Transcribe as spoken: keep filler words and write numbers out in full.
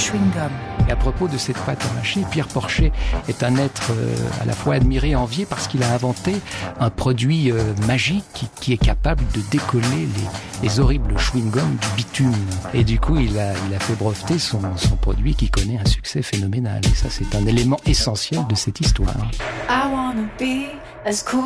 chewing-gum. Et à propos de cette pâte à mâcher, Pierre Porchet est un être euh, à la fois admiré et envié parce qu'il a inventé un produit euh, magique qui, qui est capable de décoller les, les horribles chewing-gums du bitume. Et du coup, il a, il a fait breveter son, son produit qui connaît un succès phénoménal. Et ça, c'est un élément essentiel de cette histoire. I wanna be as cool